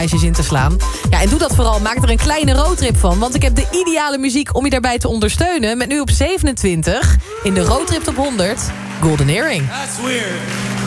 ijsjes in te slaan. Ja, en doe dat vooral. Maak er een kleine roadtrip van. Want ik heb de ideale muziek om je daarbij te ondersteunen. Met nu op 27 in de Roadtrip Top 100 Golden Earring. That's weird.